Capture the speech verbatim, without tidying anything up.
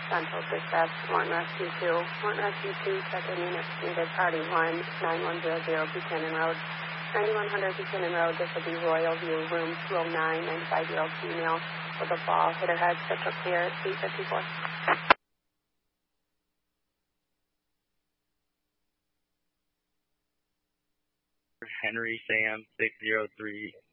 Central Dispatch, Morton Rescue two. Morton Rescue two, second unit needed, party one, nine one zero zero Buchanan Road. ninety-one hundred Buchanan Road, this will be Royal View, room two oh nine, ninety-five-year-old female with a fall, hit her head, central clear, eight fifty-four. Henry Sam six zero three